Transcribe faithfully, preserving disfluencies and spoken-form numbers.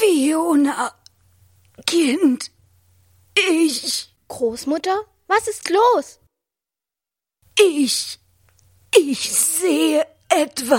Fiona, Kind, ich... Großmutter, was ist los? Ich... Ich sehe etwas.